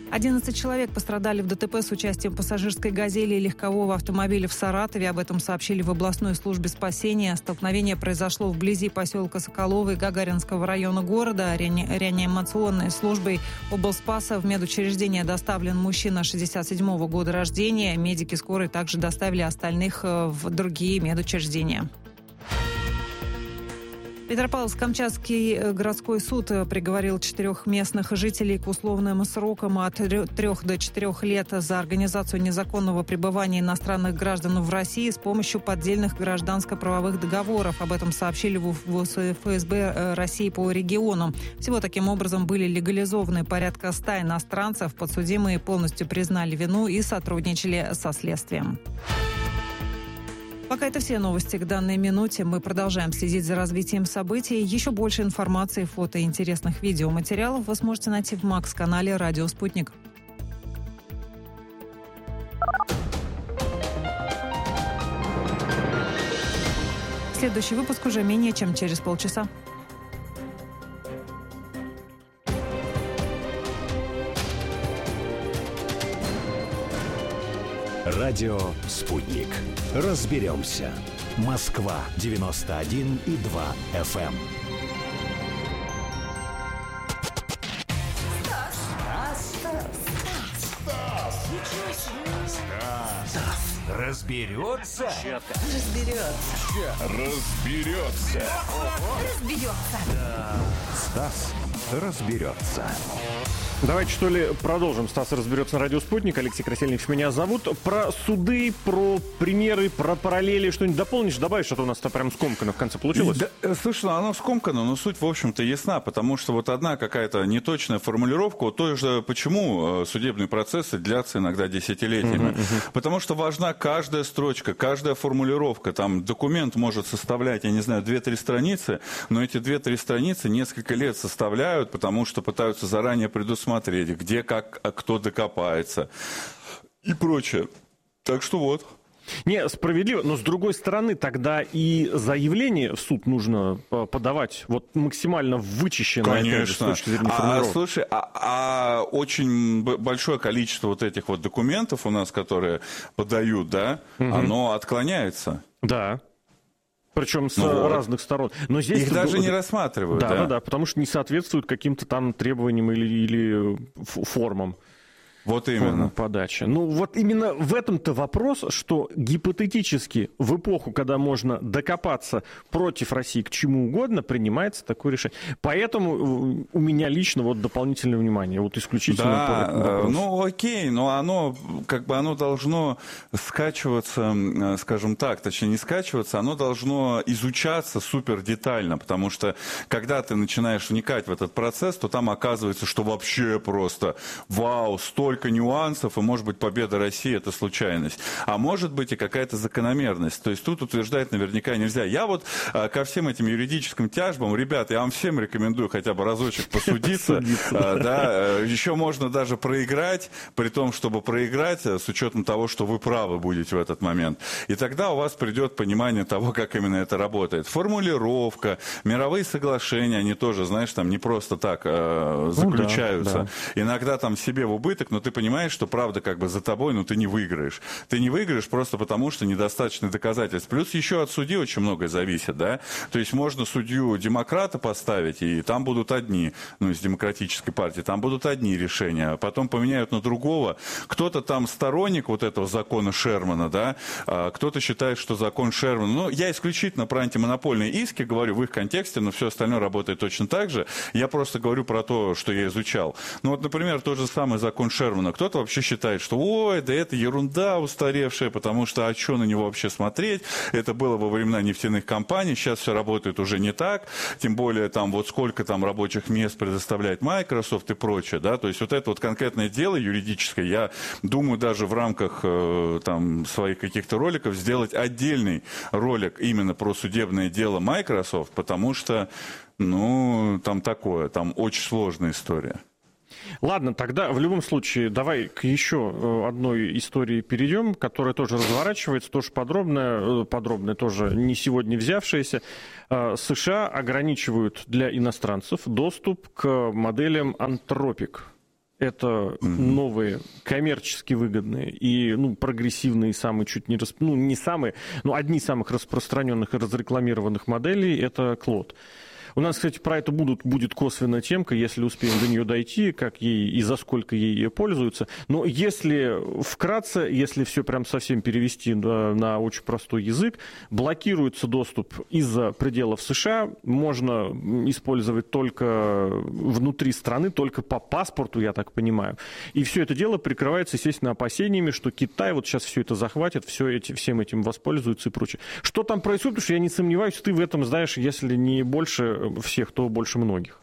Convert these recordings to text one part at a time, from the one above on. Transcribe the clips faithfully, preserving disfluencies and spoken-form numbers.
одиннадцать человек пострадали в ДТП с участием пассажирской «Газели» и легкового автомобиля в Саратове. Об этом сообщили в областной службе спасения. Столкновение произошло вблизи поселка Соколовый Гагаринского района города. Реани- реанимационной службой облспаса в медучреждение доставлен мужчина шестьдесят седьмого года рождения. Медики скорой также доставили остальных в другие медучреждения. Петропавловск-Камчатский городской суд приговорил четырех местных жителей к условным срокам от трех до четырех лет за организацию незаконного пребывания иностранных граждан в России с помощью поддельных гражданско-правовых договоров. Об этом сообщили в ФСБ России по региону. Всего таким образом были легализованы порядка ста иностранцев. Подсудимые полностью признали вину и сотрудничали со следствием. Пока это все новости к данной минуте. Мы продолжаем следить за развитием событий. Еще больше информации, фото и интересных видеоматериалов вы сможете найти в Макс-канале «Радио Спутник». Следующий выпуск уже менее чем через полчаса. Радио «Спутник». Разберемся. Москва девяносто один и два эф эм. Стас! Стас! Стас! Ничего себе! Стас! Стас! Разберется? Разберется. Разберется. Разберется. Да. Стас разберется. Давайте, что ли, продолжим. Стас разберется на радио «Спутник». Алексей Красильников меня зовут. Про суды, про примеры, про параллели что-нибудь дополнишь, добавишь, а то у нас-то прям скомкано в конце получилось. Да, слушай, ну оно скомкано, но суть, в общем-то, ясна, потому что вот одна какая-то неточная формулировка, вот то же, почему судебные процессы длятся иногда десятилетиями. Uh-huh, uh-huh. Потому что важна каждая строчка, каждая формулировка. Там документ может составлять, я не знаю, две-три страницы, но эти две-три страницы несколько лет составляют, потому что пытаются заранее предусмотреть, смотреть, где, как, кто докопается и прочее. Так что вот. Не, справедливо, но с другой стороны, тогда и заявление в суд нужно подавать вот максимально вычищенное. Конечно. С точки зрения формулировки. А, слушай, а, а очень большое количество вот этих вот документов у нас, которые подают, да, угу. оно отклоняется. Да. Причем с ну, разных сторон. Но здесь их даже не рассматривают. Да, да, да, да, потому что не соответствуют каким-то там требованиям или, или формам. Вот именно. Подача. Ну, вот именно в этом-то вопрос, что гипотетически в эпоху, когда можно докопаться против России к чему угодно, принимается такое решение. Поэтому у меня лично вот дополнительное внимание, вот исключительно да, по этому вопросу. Ну, окей, но оно, как бы оно должно скачиваться, скажем так, точнее не скачиваться, оно должно изучаться супер детально, потому что когда ты начинаешь вникать в этот процесс, то там оказывается, что вообще просто вау, столько нюансов, и, может быть, победа России – это случайность. А может быть и какая-то закономерность. То есть тут утверждать наверняка нельзя. Я вот а, ко всем этим юридическим тяжбам, ребят, я вам всем рекомендую хотя бы разочек посудиться. а, да, еще можно даже проиграть, при том, чтобы проиграть с учетом того, что вы правы будете в этот момент. И тогда у вас придет понимание того, как именно это работает. Формулировка, мировые соглашения, они тоже, знаешь, там не просто так а, заключаются. Ну, да, да. Иногда там себе в убыток, но ты понимаешь, что правда как бы за тобой, но ты не выиграешь. Ты не выиграешь просто потому, что недостаточно доказательств. Плюс еще от судьи очень многое зависит, да. То есть можно судью демократа поставить, и там будут одни, ну, из демократической партии, там будут одни решения, а потом поменяют на другого. Кто-то там сторонник вот этого закона Шермана, да, а кто-то считает, что закон Шермана, ну, я исключительно про антимонопольные иски говорю в их контексте, но все остальное работает точно так же. Я просто говорю про то, что я изучал. Ну, вот, например, тот же самый закон Шермана. Кто-то вообще считает, что ой, да это ерунда устаревшая, потому что а что на него вообще смотреть? Это было во времена нефтяных компаний, сейчас все работает уже не так, тем более там вот сколько там рабочих мест предоставляет Microsoft и прочее, да, то есть вот это вот конкретное дело юридическое, я думаю даже в рамках э, там своих каких-то роликов сделать отдельный ролик именно про судебное дело Microsoft, потому что, ну, там такое, там очень сложная история. Ладно, тогда в любом случае давай к еще одной истории перейдем, которая тоже разворачивается, тоже подробная, подробная тоже не сегодня взявшаяся. США ограничивают для иностранцев доступ к моделям Anthropic. Это mm-hmm. новые, коммерчески выгодные и ну, прогрессивные, самые чуть не... Расп... Ну, не самые, но одни из самых распространенных и разрекламированных моделей — это Клод. У нас, кстати, про это будут, будет косвенная темка, если успеем до нее дойти, как ей и за сколько ей пользуются. Но если вкратце, если все прям совсем перевести на, на очень простой язык, блокируется доступ из-за пределов США, можно использовать только внутри страны, только по паспорту, я так понимаю. И все это дело прикрывается, естественно, опасениями, что Китай вот сейчас все это захватит, все эти, всем этим воспользуется и прочее. Что там происходит, потому что я не сомневаюсь, ты в этом знаешь, если не больше всех, то больше многих.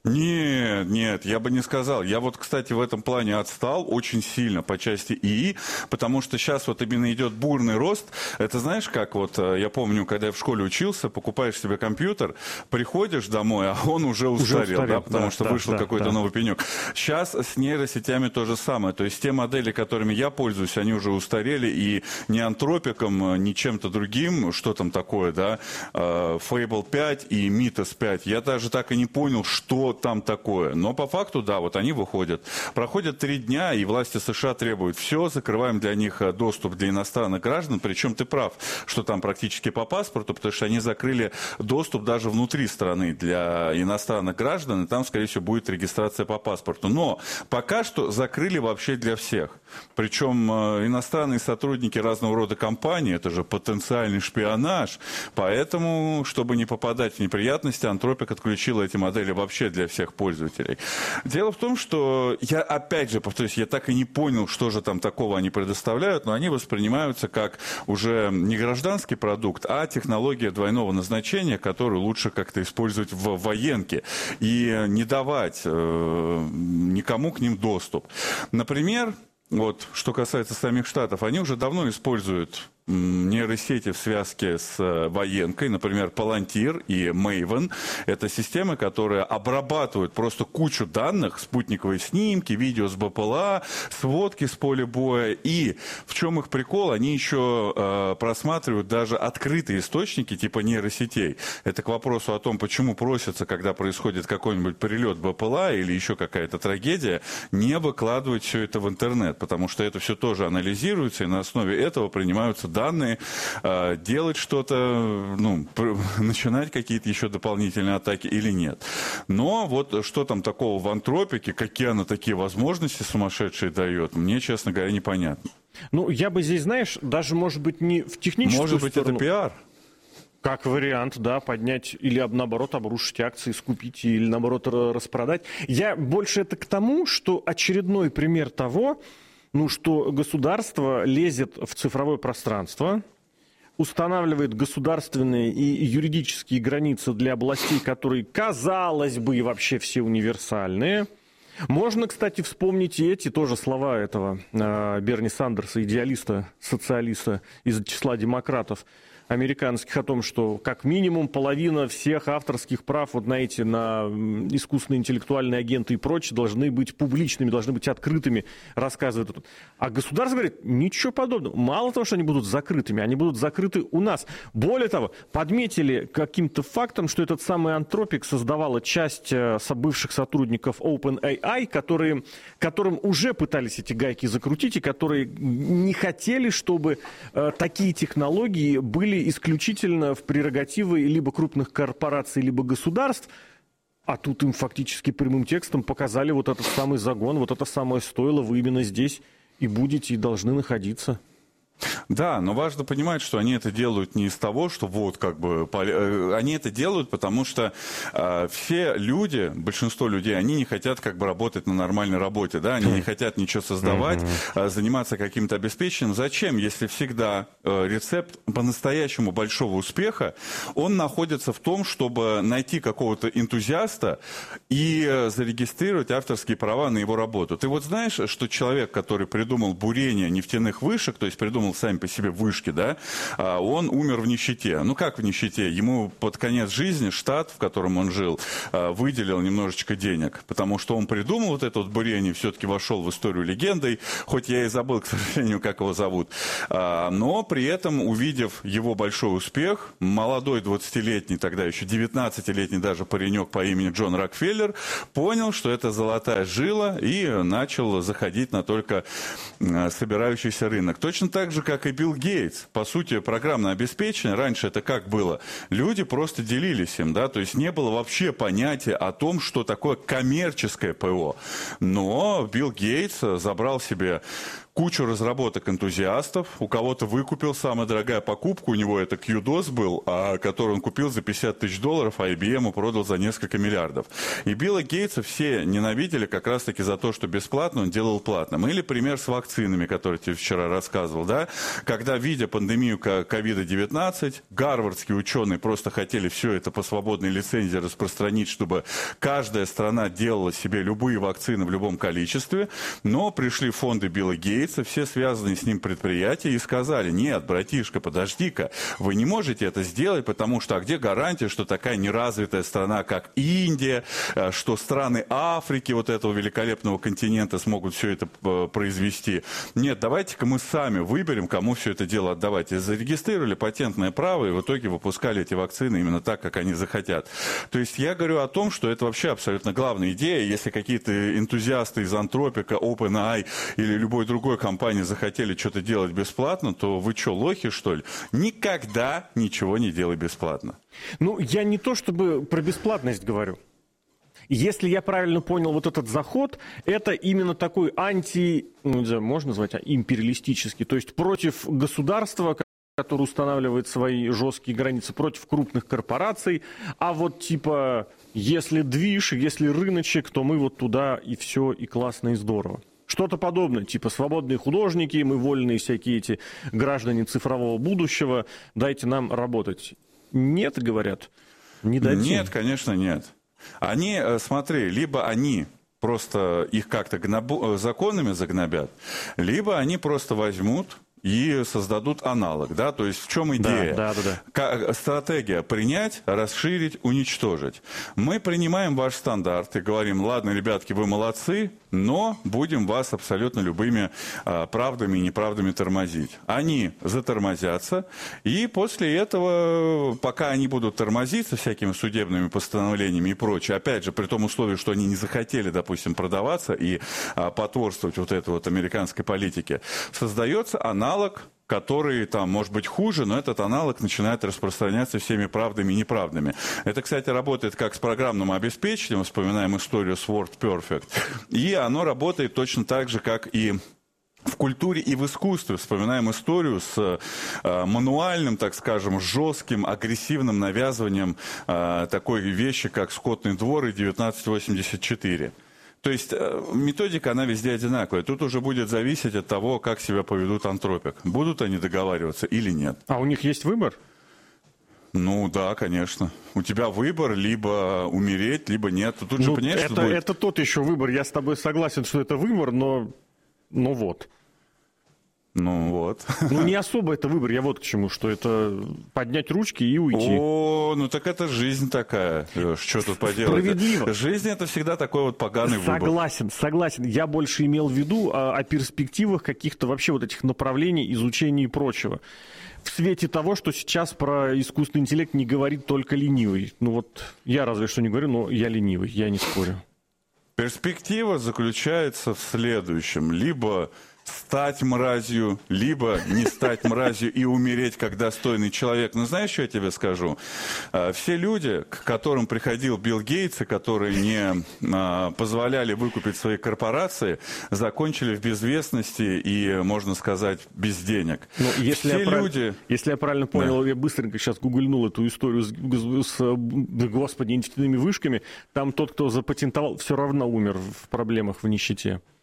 Нет, нет, я бы не сказал. Я вот, кстати, в этом плане отстал очень сильно по части ИИ, потому что сейчас вот именно идет бурный рост. Это знаешь, как вот, я помню, когда я в школе учился, покупаешь себе компьютер, приходишь домой, а он уже устарел, уже устарел да, потому да, что да, вышел да, какой-то да. новый пенек. Сейчас с нейросетями то же самое. То есть те модели, которыми я пользуюсь, они уже устарели, и ни антропиком, ни чем-то другим, что там такое, да, Фейбл пять и Митас пять, я даже так и не понял, что там такое. Но по факту, да, вот они выходят. Проходят три дня, и власти США требуют все, закрываем для них доступ для иностранных граждан. Причем ты прав, что там практически по паспорту, потому что они закрыли доступ даже внутри страны для иностранных граждан, и там, скорее всего, будет регистрация по паспорту. Но пока что закрыли вообще для всех. Причем иностранные сотрудники разного рода компаний, это же потенциальный шпионаж. Поэтому, чтобы не попадать в неприятности, Антропик отключила эти модели вообще для всех пользователей. Дело в том, что я, опять же, повторюсь, я так и не понял, что же там такого они предоставляют, но они воспринимаются как уже не гражданский продукт, а технология двойного назначения, которую лучше как-то использовать в военке и не давать э, никому к ним доступ. Например, вот, что касается самих Штатов, они уже давно используют нейросети в связке с военкой, например, Palantir и Maven. Это системы, которые обрабатывают просто кучу данных, спутниковые снимки, видео с БПЛА, сводки с поля боя. И в чем их прикол? Они еще э, просматривают даже открытые источники типа нейросетей. Это к вопросу о том, почему просятся, когда происходит какой-нибудь прилет БПЛА или еще какая-то трагедия, не выкладывать все это в интернет, потому что это все тоже анализируется, и на основе этого принимаются данные, делать что-то, ну, начинать какие-то еще дополнительные атаки или нет. Но вот что там такого в Антропике, какие она такие возможности сумасшедшие дает, мне, честно говоря, непонятно. Ну, я бы здесь, знаешь, даже, может быть, не в техническую Может быть, сторону. Это пиар? Как вариант, да, поднять или, наоборот, обрушить акции, скупить или, наоборот, распродать. Я больше это к тому, что очередной пример того, ну, что государство лезет в цифровое пространство, устанавливает государственные и юридические границы для областей, которые, казалось бы, вообще все универсальные. Можно, кстати, вспомнить и эти тоже слова этого э, Берни Сандерса, идеалиста, социалиста из числа демократов американских, о том, что как минимум половина всех авторских прав вот на эти, на искусственные интеллектуальные агенты и прочее должны быть публичными, должны быть открытыми, рассказывает. А государство говорит, ничего подобного. Мало того, что они будут закрытыми, они будут закрыты у нас. Более того, подметили каким-то фактом, что этот самый Антропик создавала часть бывших сотрудников OpenAI, которые, которым уже пытались эти гайки закрутить, и которые не хотели, чтобы э, такие технологии были исключительно в прерогативы либо крупных корпораций, либо государств, а тут им фактически прямым текстом показали вот этот самый загон, вот это самое стойло, вы именно здесь и будете, и должны находиться. Да, но важно понимать, что они это делают не из того, что вот как бы... Они это делают, потому что э, все люди, большинство людей, они не хотят как бы работать на нормальной работе, да, они не хотят ничего создавать, э, заниматься каким-то обеспечением. Зачем, если всегда э, рецепт по-настоящему большого успеха, он находится в том, чтобы найти какого-то энтузиаста и э, зарегистрировать авторские права на его работу. Ты вот знаешь, что человек, который придумал бурение нефтяных вышек, то есть придумал придумал сами по себе вышки, да, он умер в нищете. Ну как в нищете? Ему под конец жизни штат, в котором он жил, выделил немножечко денег, потому что он придумал вот это вот бурение, все-таки вошел в историю легендой, хоть я и забыл, к сожалению, как его зовут, но при этом, увидев его большой успех, молодой двадцатилетний, тогда еще девятнадцатилетний даже паренек по имени Джон Рокфеллер понял, что это золотая жила, и начал заходить на только собирающийся рынок. Точно так же, как и Билл Гейтс. По сути, программное обеспечение, раньше это как было? Люди просто делились им, да, то есть не было вообще понятия о том, что такое коммерческое ПО. Но Билл Гейтс забрал себе кучу разработок энтузиастов, у кого-то выкупил, самая дорогая покупка у него это кью дос был, а, который он купил за пятьдесят тысяч долларов, а ай би эм продал за несколько миллиардов. И Билла Гейтса все ненавидели как раз-таки за то, что бесплатно он делал платным. Или пример с вакцинами, который я тебе вчера рассказывал, да, когда, видя пандемию ковид девятнадцать, гарвардские ученые просто хотели все это по свободной лицензии распространить, чтобы каждая страна делала себе любые вакцины в любом количестве, но пришли фонды Билла Гейтса, все связанные с ним предприятия, и сказали: нет, братишка, подожди-ка, вы не можете это сделать, потому что а где гарантия, что такая неразвитая страна, как Индия, что страны Африки, вот этого великолепного континента, смогут все это произвести? Нет, давайте-ка мы сами выберем, кому все это дело отдавать. И зарегистрировали патентное право, и в итоге выпускали эти вакцины именно так, как они захотят. То есть я говорю о том, что это вообще абсолютно главная идея. Если какие-то энтузиасты из Антропика, OpenAI или любой другой компании захотели что-то делать бесплатно, то вы что, лохи, что ли? Никогда ничего не делай бесплатно. Ну, я не то чтобы про бесплатность говорю. Если я правильно понял вот этот заход, это именно такой анти, ну, можно назвать, империалистический, то есть против государства, которое устанавливает свои жесткие границы, против крупных корпораций, а вот типа, если движ, если рыночек, то мы вот туда и все, и классно, и здорово. Что-то подобное, типа свободные художники, мы вольные всякие эти граждане цифрового будущего, дайте нам работать. Нет, говорят, не дадим. Нет, конечно, нет. Они, смотри, либо они просто их как-то гнобу, законами загнобят, либо они просто возьмут и создадут аналог, да, то есть в чем идея? Да, да, да, да. Стратегия принять, расширить, уничтожить. Мы принимаем ваш стандарт и говорим: ладно, ребятки, вы молодцы, но будем вас абсолютно любыми а, правдами и неправдами тормозить. Они затормозятся, и после этого, пока они будут тормозиться всякими судебными постановлениями и прочее, опять же, при том условии, что они не захотели, допустим, продаваться и а, потворствовать вот этой вот американской политике, создается аналог, который там может быть хуже, но этот аналог начинает распространяться всеми правдами и неправдами. Это, кстати, работает как с программным обеспечением, вспоминаем историю с WordPerfect, и оно работает точно так же, как и в культуре и в искусстве. Вспоминаем историю с э, мануальным, так скажем, жестким, агрессивным навязыванием э, такой вещи, как «Скотный двор» и девятнадцать восемьдесят четыре. То есть методика, она везде одинаковая. Тут уже будет зависеть от того, как себя поведут Антропик. Будут они договариваться или нет. А у них есть выбор? Ну да, конечно. У тебя выбор либо умереть, либо нет. Тут ну, же, понимаешь, это, что будет... это тот еще выбор. Я с тобой согласен, что это выбор, но, но вот. Ну вот. Ну не особо это выбор, я вот к чему, что это поднять ручки и уйти. О, ну так это жизнь такая, Леш, что тут поделать? Справедливо. Жизнь это всегда такой вот поганый выбор. Согласен, согласен. Я больше имел в виду о, о перспективах каких-то вообще вот этих направлений, изучения и прочего. В свете того, что сейчас про искусственный интеллект не говорит только ленивый. Ну вот я разве что не говорю, но я ленивый, я не спорю. Перспектива заключается в следующем. Либо стать мразью, либо не стать мразью и умереть как достойный человек. Но знаешь, что я тебе скажу? Все люди, к которым приходил Билл Гейтс, которые не позволяли выкупить свои корпорации, закончили в безвестности и, можно сказать, без денег. Но если, Все я люди... прав... если я правильно понял, да. Я быстренько сейчас гуглянул эту историю с, с, господи, нефтяными вышками, там тот, кто запатентовал, все равно умер в проблемах, в нищете.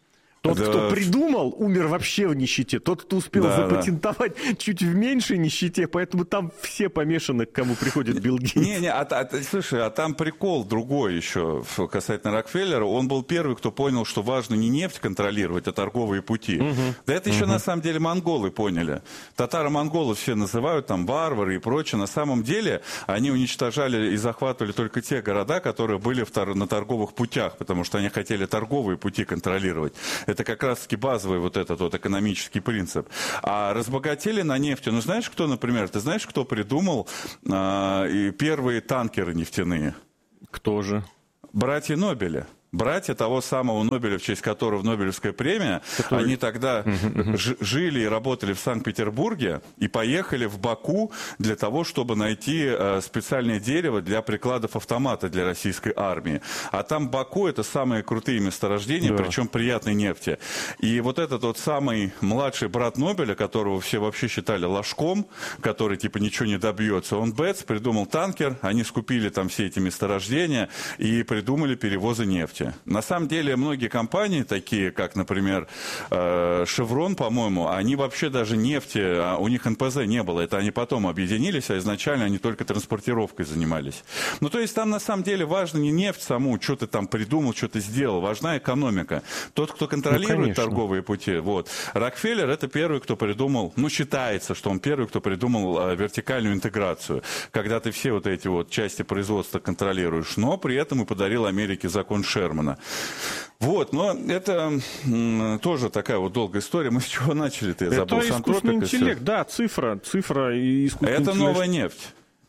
Тот, да. кто придумал, умер вообще в нищете. Тот, кто успел да, запатентовать, да. чуть в меньшей нищете, поэтому там все помешаны, к кому приходит Билл Гейтс. Не, не, а, а, слушай, а там прикол другой еще касательно Рокфеллера. Он был первый, кто понял, что важно не нефть контролировать, а торговые пути. Угу. Да это еще угу. на самом деле монголы поняли. Татаро-монголы все называют там варвары и прочее. На самом деле они уничтожали и захватывали только те города, которые были в тор- на торговых путях, потому что они хотели торговые пути контролировать. Это как раз-таки базовый вот этот вот экономический принцип. А разбогатели на нефти. Ну, знаешь, кто, например, ты знаешь, кто придумал а, и первые танкеры нефтяные? Кто же? Братья Нобеля. Братья того самого Нобеля, в честь которого Нобелевская премия, Который... они тогда uh-huh, uh-huh. жили и работали в Санкт-Петербурге и поехали в Баку для того, чтобы найти э, специальное дерево для прикладов автомата для российской армии. А там Баку — это самые крутые месторождения, да. причем приятной нефти. И вот этот вот самый младший брат Нобеля, которого все вообще считали ложком, который типа ничего не добьется, он Бетс придумал танкер, они скупили там все эти месторождения и придумали перевозы нефти. На самом деле многие компании, такие как, например, Шеврон, по-моему, они вообще даже нефти, у них эн пэ зэ не было, это они потом объединились, а изначально они только транспортировкой занимались. Ну, то есть там на самом деле важно не нефть саму, что ты там придумал, что ты сделал, важна экономика. Тот, кто контролирует ну, торговые пути, вот. Рокфеллер — это первый, кто придумал, ну, считается, что он первый, кто придумал вертикальную интеграцию, когда ты все вот эти вот части производства контролируешь, но при этом и подарил Америке закон Шермана. Вот, но это м, тоже такая вот долгая история. Мы с чего начали-то? Я забыл. Это искусственный интеллект, да, цифра, цифра и искусственный интеллект. Это новая нефть.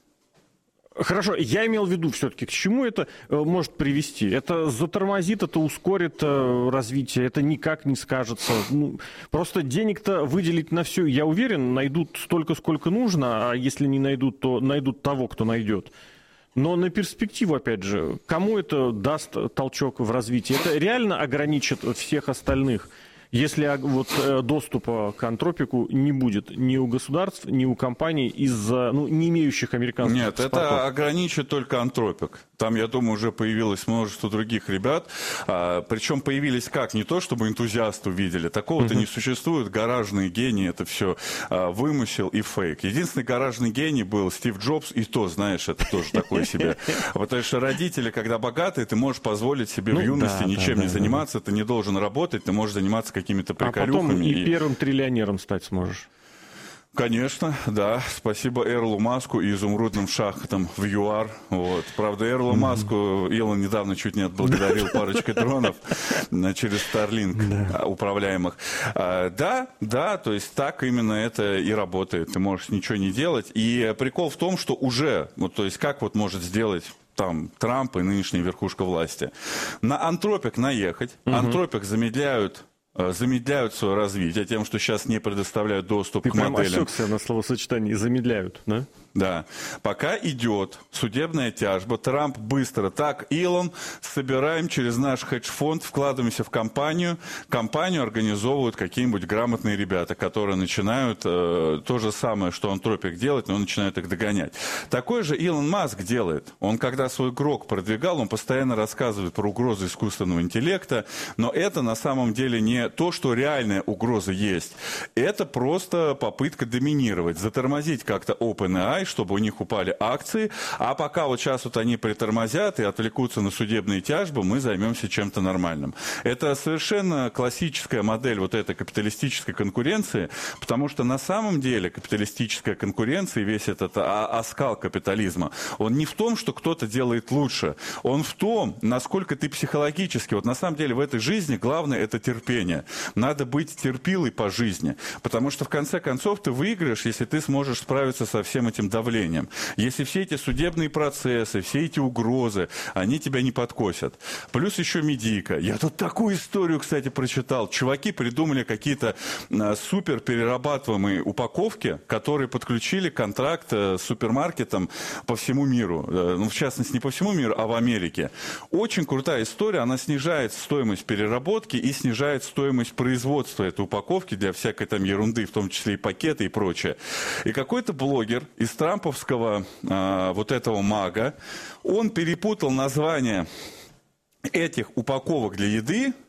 Хорошо, я имел в виду все-таки, к чему это э, может привести? Это затормозит, это ускорит э, развитие, это никак не скажется. Ну, просто денег-то выделить на все, я уверен, найдут столько, сколько нужно, а если не найдут, то найдут того, кто найдет. Но на перспективу, опять же, кому это даст толчок в развитии? Это реально ограничит всех остальных, если вот доступа к антропику не будет ни у государств, ни у компаний из-за ну, не имеющих американских Нет, паспортов. Это ограничит только антропик. Там, я думаю, уже появилось множество других ребят. А, причем появились как? Не то, чтобы энтузиасты увидели. Такого-то uh-huh. не существует. Гаражные гении — это все а, вымысел и фейк. Единственный гаражный гений был Стив Джобс, и то, знаешь, это тоже такое себе. Потому что родители, когда богатые, ты можешь позволить себе в юности ничем не заниматься, ты не должен работать, ты можешь заниматься какими-то приколюхами. А потом и первым триллионером стать сможешь. Конечно, да. Спасибо Эрлу Маску и изумрудным шахтам в ЮАР. Вот. Правда, Эрлу mm-hmm. Маску Илон недавно чуть не отблагодарил парочкой дронов через Starlink да. управляемых. А, да, да, то есть так именно это и работает. Ты можешь ничего не делать. И прикол в том, что уже, вот, то есть как вот может сделать там Трамп и нынешняя верхушка власти? На антропик наехать. Mm-hmm. Антропик замедляют замедляют свое развитие тем, что сейчас не предоставляют доступ Ты к моделям. Ты прям осекся на словосочетании «замедляют», да? Да. Пока идет судебная тяжба, Трамп быстро. Так, Илон, собираем через наш хедж-фонд, вкладываемся в компанию. Компанию организовывают какие-нибудь грамотные ребята, которые начинают э, то же самое, что Антропик делает, но начинают их догонять. Такой же Илон Маск делает. Он, когда свой грок продвигал, он постоянно рассказывает про угрозы искусственного интеллекта, но это на самом деле не то, что реальная угроза есть. Это просто попытка доминировать, затормозить как-то OpenAI, чтобы у них упали акции, а пока вот сейчас вот они притормозят и отвлекутся на судебные тяжбы, мы займемся чем-то нормальным. Это совершенно классическая модель вот этой капиталистической конкуренции, потому что на самом деле капиталистическая конкуренция и весь этот оскал капитализма, он не в том, что кто-то делает лучше, он в том, насколько ты психологически, вот на самом деле в этой жизни главное это терпение. Надо быть терпилой по жизни, потому что в конце концов ты выиграешь, если ты сможешь справиться со всем этим давлением. Если все эти судебные процессы, все эти угрозы, они тебя не подкосят. Плюс еще медийка. Я тут такую историю, кстати, прочитал. Чуваки придумали какие-то а, супер перерабатываемые упаковки, которые подключили контракт а, с супермаркетом по всему миру. А, ну, в частности, не по всему миру, а в Америке. Очень крутая история. Она снижает стоимость переработки и снижает стоимость производства этой упаковки для всякой там ерунды, в том числе и пакеты и прочее. И какой-то блогер из трамповского а, вот этого мага, он перепутал название этих упаковок для еды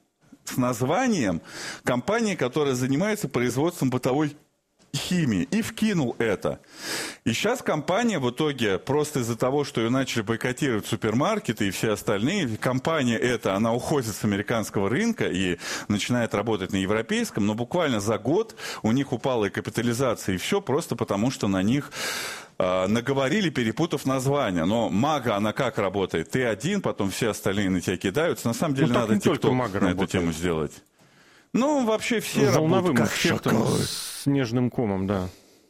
с названием компании, которая занимается производством бытовой химии, и вкинул это. И сейчас компания в итоге, просто из-за того, что ее начали бойкотировать супермаркеты и все остальные, компания эта, она уходит с американского рынка и начинает работать на европейском, но буквально за год у них упала и капитализация, и все просто потому, что на них э, наговорили, перепутав название. Но Мага, она как работает? Ты один, потом все остальные на тебя кидаются. На самом деле, ну, надо ТикТок на работает. Эту тему сделать. Ну, вообще все волновым работают как эффектом, с снежным комом, да.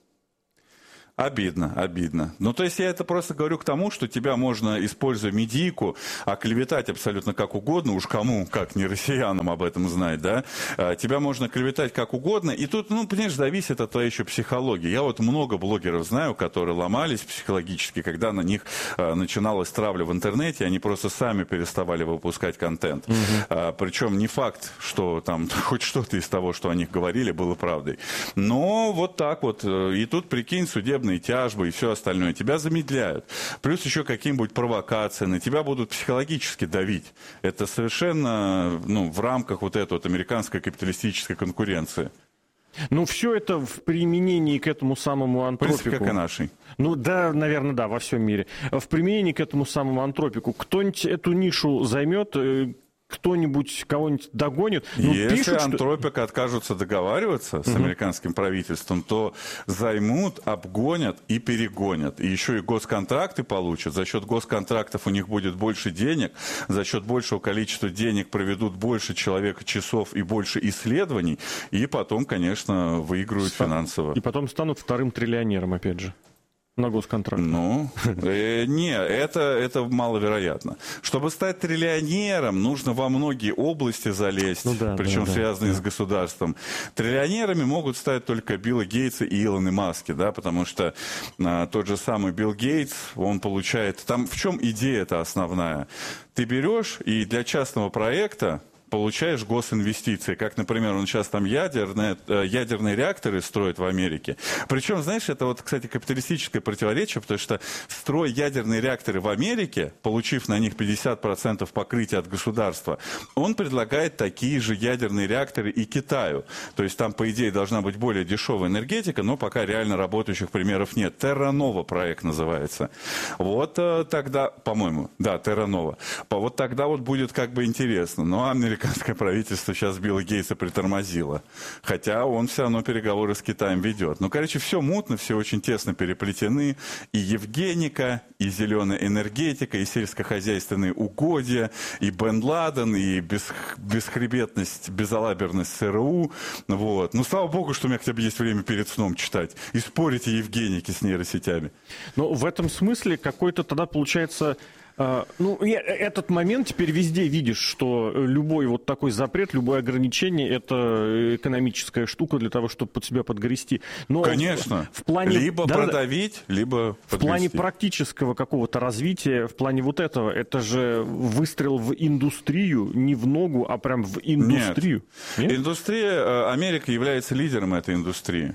Обидно, обидно. Ну, то есть я это просто говорю к тому, что тебя можно, используя медийку, оклеветать абсолютно как угодно, уж кому, как не россиянам об этом знать, да, тебя можно клеветать как угодно, и тут, ну, понимаешь, зависит от твоей еще психологии. Я вот много блогеров знаю, которые ломались психологически, когда на них начиналась травля в интернете, они просто сами переставали выпускать контент. Угу. Причем не факт, что там хоть что-то из того, что о них говорили, было правдой. Но вот так вот. И тут, прикинь, судебный и тяжбы и все остальное, тебя замедляют. Плюс еще какие-нибудь провокации, на тебя будут психологически давить. Это совершенно, ну, в рамках вот этой вот американской капиталистической конкуренции. Ну, все это в применении к этому самому антропику. В принципе, как и нашей. Ну, да, наверное, да, во всем мире. В применении к этому самому антропику. Кто-нибудь эту нишу займет, кто-нибудь кого-нибудь догонит. Ну, если пишут, антропик что... откажутся договариваться с угу. американским правительством, то займут, обгонят и перегонят. И еще и госконтракты получат. За счет госконтрактов у них будет больше денег. За счет большего количества денег проведут больше человека часов и больше исследований. И потом, конечно, выиграют Ста... финансово. И потом станут вторым триллионером, опять же. На госконтракт. Ну, э, не, это, это маловероятно. Чтобы стать триллионером, нужно во многие области залезть, ну, да, причем да, связанные да. с государством. Триллионерами могут стать только Билл Гейтс и Илон Маск, да, потому что а, тот же самый Билл Гейтс, он получает... Там в чем идея-то основная? Ты берешь и для частного проекта получаешь госинвестиции, как, например, он сейчас там ядерные, ядерные реакторы строит в Америке. Причем, знаешь, это вот, кстати, капиталистическое противоречие, потому что строя ядерные реакторы в Америке, получив на них пятьдесят процентов покрытия от государства, он предлагает такие же ядерные реакторы и Китаю. То есть там, по идее, должна быть более дешевая энергетика, но пока реально работающих примеров нет. Терранова проект называется. Вот тогда, по-моему, да, Терранова. Вот тогда вот будет как бы интересно. Но Америка Американское правительство сейчас Билла Гейтса притормозило. Хотя он все равно переговоры с Китаем ведет. Ну, короче, все мутно, все очень тесно переплетены. И Евгеника, и зеленая энергетика, и сельскохозяйственные угодья, и Бен Ладен, и бес, бесхребетность, безалаберность ЦРУ. Вот. Ну, слава богу, что у меня хотя бы есть время перед сном читать. И спорить о Евгенике с нейросетями. Но в этом смысле какой-то тогда получается... Ну, этот момент теперь везде видишь, что любой вот такой запрет, любое ограничение – это экономическая штука для того, чтобы под себя подгрести. Но конечно. В, в плане, либо да, продавить, либо подгрести. В плане практического какого-то развития, в плане вот этого, это же выстрел в индустрию, не в ногу, а прям в индустрию. Нет. Нет? Индустрия, Америка является лидером этой индустрии.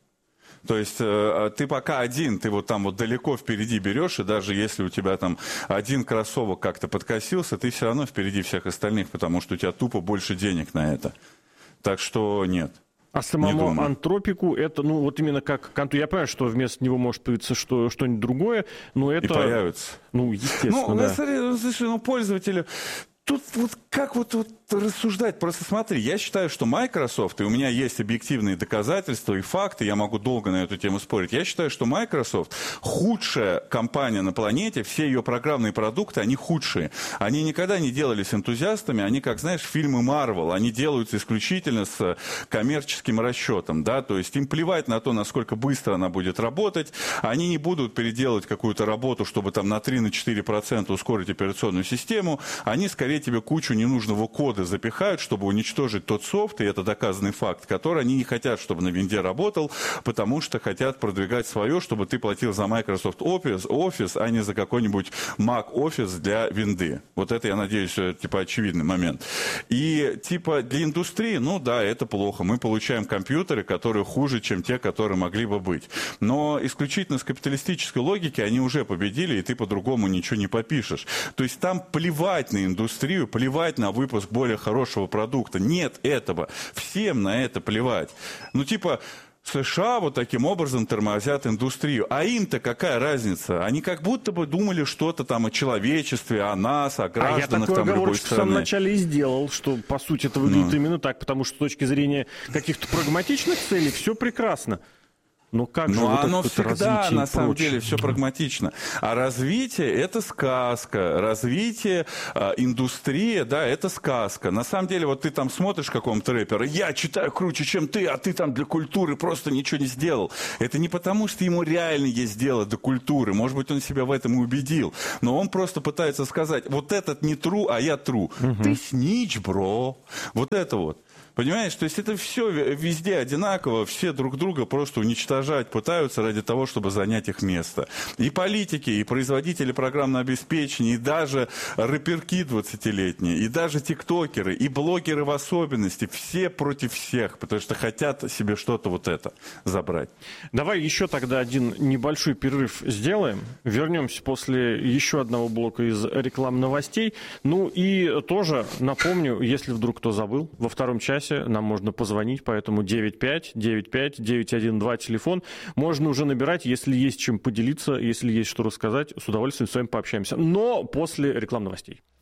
То есть ты пока один, ты вот там вот далеко впереди берешь, и даже если у тебя там один кроссовок как-то подкосился, ты все равно впереди всех остальных, потому что у тебя тупо больше денег на это. Так что нет. А самому антропику это, ну вот именно как Канту, я понимаю, что вместо него может появиться что, что-нибудь другое, но это... И появится. Ну, естественно, ну, да. Ну, слушай, ну, пользователи... Тут вот как вот, вот рассуждать? Просто смотри, я считаю, что Microsoft, и у меня есть объективные доказательства и факты, я могу долго на эту тему спорить, я считаю, что Microsoft худшая компания на планете, все ее программные продукты, они худшие. Они никогда не делались энтузиастами, они, как знаешь, фильмы Marvel, они делаются исключительно с коммерческим расчетом, да, то есть им плевать на то, насколько быстро она будет работать, они не будут переделывать какую-то работу, чтобы там на три-четыре процента ускорить операционную систему, они скорее тебе кучу ненужного кода запихают, чтобы уничтожить тот софт, и это доказанный факт, который они не хотят, чтобы на винде работал, потому что хотят продвигать свое, чтобы ты платил за Microsoft Office, Office, а не за какой-нибудь Mac Office для винды. Вот это, я надеюсь, типа очевидный момент. И типа для индустрии, ну да, это плохо. Мы получаем компьютеры, которые хуже, чем те, которые могли бы быть. Но исключительно с капиталистической логики они уже победили, и ты по-другому ничего не попишешь. То есть там плевать на индустрию, плевать на выпуск более более хорошего продукта. Нет этого. Всем на это плевать. Ну, типа... США вот таким образом тормозят индустрию. А им-то какая разница? Они как будто бы думали что-то там о человечестве, о нас, о гражданах а я там любой страны. В самом начале и сделал, что по сути это выглядит ну. именно так, потому что с точки зрения каких-то прагматичных целей все прекрасно. Но как же ну, вот оно это всегда, на самом прочее? деле, все прагматично. А развитие – это сказка. Развитие, э, индустрия, да, это сказка. На самом деле, вот ты там смотришь какого-то рэпера, я читаю круче, чем ты, а ты там для культуры просто ничего не сделал. Это не потому, что ему реально есть дело до культуры. Может быть, он себя в этом и убедил. Но он просто пытается сказать, вот этот не true, а я true. Угу. Ты снич, бро. Вот это вот. Понимаешь, то есть это все везде одинаково, все друг друга просто уничтожать пытаются ради того, чтобы занять их место. И политики, и производители программного обеспечения, и даже рэперки двадцатилетние, и даже тиктокеры, и блогеры в особенности, все против всех, потому что хотят себе что-то вот это забрать. Давай еще тогда один небольшой перерыв сделаем, вернемся после еще одного блока из реклам новостей. Ну и тоже напомню, если вдруг кто забыл, во втором часе нам можно позвонить, поэтому девять пять девять пять девять один два телефон. Можно уже набирать, если есть чем поделиться, если есть что рассказать, с удовольствием с вами пообщаемся. Но после реклам новостей.